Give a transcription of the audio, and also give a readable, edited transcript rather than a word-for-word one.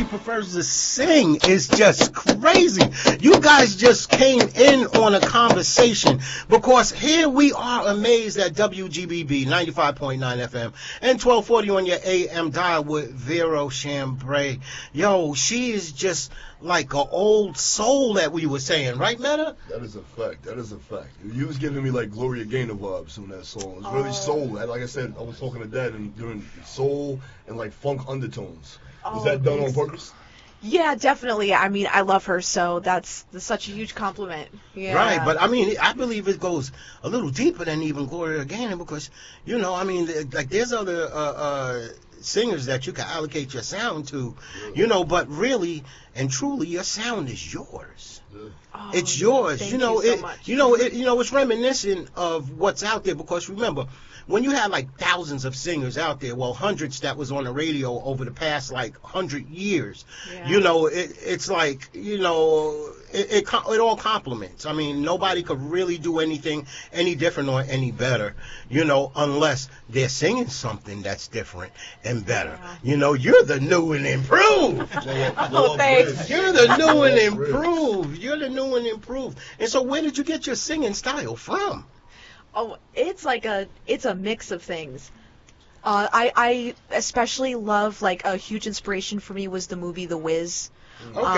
prefers to sing is just crazy. You guys just came in on a conversation because here we are amazed at WGBB 95.9 FM and 1240 on your AM dial with Vero Chambray. Yo, she is just like an old soul that we were saying, right, Meta? That is a fact. That is a fact. You was giving me like Gloria Gaynor vibes on that song. It's really soul. Like I said, I was talking to Dad and doing soul and like funk undertones. Was that done on purpose? Yeah, definitely. I mean, I love her, so that's such a huge compliment. Yeah. Right, but I mean, I believe it goes a little deeper than even Gloria Gaynor because, you know, I mean, like there's other singers that you can allocate your sound to, you know, but really and truly your sound is yours. Oh, it's yours. Thank you know, you so much. it's reminiscent of what's out there because remember, when you had like thousands of singers out there, well, hundreds that was on the radio over the past like 100 years, you know, it's like, you know, it all complements. I mean, nobody could really do anything any different or any better, you know, unless they're singing something that's different and better. Yeah. You know, you're the new and improved. Oh, thanks. You're the new and improved. You're the new and improved. And so where did you get your singing style from? Oh, it's a mix of things. I especially love, like, a huge inspiration for me was the movie The Wiz. Okay.